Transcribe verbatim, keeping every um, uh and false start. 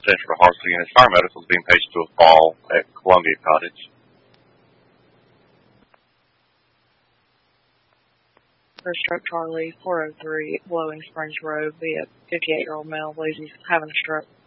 Central Hartsville units. Fire medical is being paged to a fall at Columbia Cottage. For stroke Charlie, four oh three, Blowing Springs Road, via fifty-eight-year-old male believes he's having a stroke.